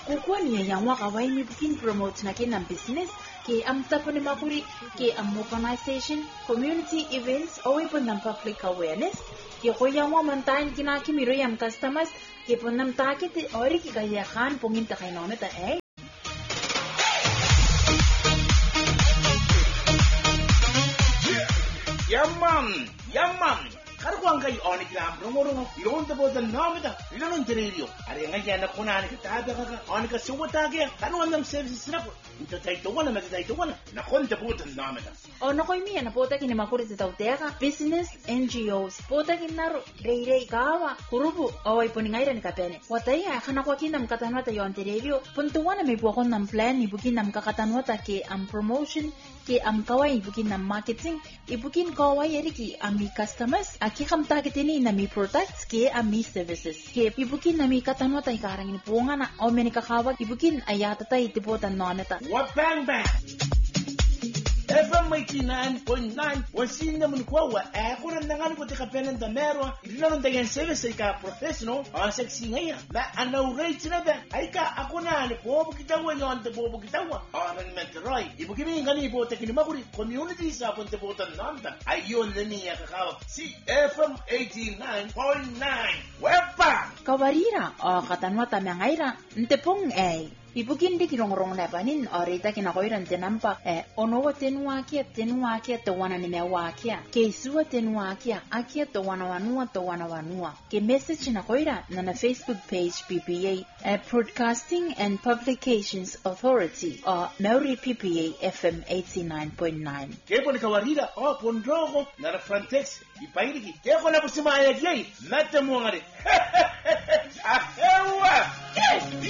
kukuani yang waka wai mi bukin promote na kinang business ke am tapon makuri ke am organization community events away pun ng public awareness ke ko yang wa mantain kinakimiro yang customers ke pun nam takit ori ki kaya khan pungin ta kay nome ta Yaman. Karuang kayo onik lang rungo iron tabo the namita iron tererio ari nga na kunani ka tabi ka onik ka suwata ge kanuan ng services na ko ito tayo wala magtayo wala na konta po the namita ono koy mi na pota kini makuri sa tawteka business NGOs pota kinaro rei kawa kurubu away po ningay ran kapene wataya kana kwa kinam katanwa tayo tererio puntuan na may po kon nam plan ibukin nam kakatanwa ta ke am promotion ke am kawai ibukin nam marketing ibukin kawai eriki ami customers aki kam targetini na mi products ke ami services ke ibukin na mi katanwa tay karang ni punga na o meni kakawag ibukin ayata tay tipotan noneta what bang FM 89.9 wasin naman ko wa ako na nangan ko tika penan da merwa ilan ng service ka professional ang sexy ngayon na ano rate na ba ay ka ako na ni bobo kitawa yon de bobo kitawa ang metroy ibugimi ngani bo tekini makuri community sa punta botan nanta ayon na niya kakaw si FM 89.9 wepa kawarira o katanwa ta mengaira ntepong ibukin di kirong lebanin orita kinakoiran tenampa onowa tenwa kia to wana ni mewa kia ke suwa tenwa kia akia to wana wanua ke message na koira na Facebook page PPA Broadcasting and Publications Authority or Maori PPA FM 89.9 ke poni kawarira o pondrogo na Frontex ipairiki ke kona busimaya kia mata muangare